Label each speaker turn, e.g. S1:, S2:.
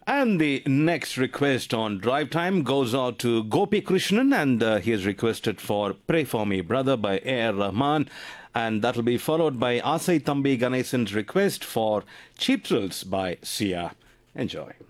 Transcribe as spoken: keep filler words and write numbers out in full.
S1: And the next request on Drive Time goes out to Gopi Krishnan, and uh, he has requested for Pray For Me Brother by A R. Rahman. And that will be followed by Asai Thambi Ganesan's request for Cheap Thrills by Sia. Enjoy.